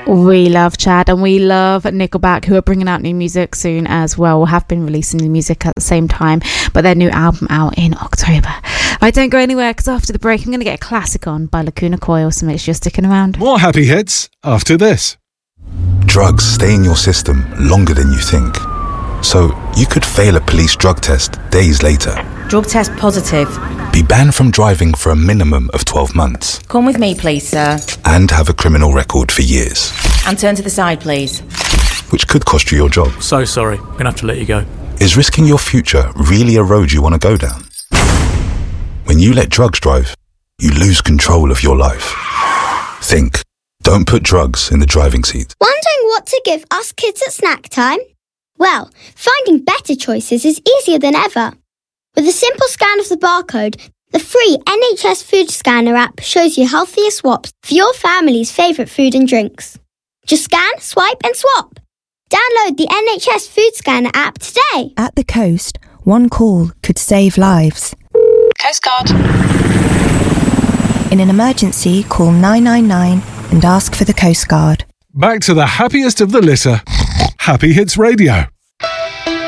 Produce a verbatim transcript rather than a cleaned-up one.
We love Chad, and we love Nickelback, who are bringing out new music soon as well, or have been releasing new music at the same time, but their new album out in October. I don't go anywhere, because after the break I'm going to get a classic on by Lacuna Coil, so make sure you're sticking around. More happy hits after this. Drugs stay in your system longer than you think, so you could fail a police drug test days later. Drug test positive. Be banned from driving for a minimum of twelve months. Come with me, please, sir. And have a criminal record for years. And turn to the side, please. Which could cost you your job. So sorry, I'm gonna have to let you go. Is risking your future really a road you want to go down? When you let drugs drive, you lose control of your life. Think. Don't put drugs in the driving seat. Wondering what to give us kids at snack time? Well, finding better choices is easier than ever. With a simple scan of the barcode, the free N H S Food Scanner app shows you healthier swaps for your family's favourite food and drinks. Just scan, swipe and swap. Download the N H S Food Scanner app today. At the coast, one call could save lives. Coast Guard. In an emergency, call nine nine nine and ask for the Coast Guard. Back to the happiest of the litter. Happy Hits Radio.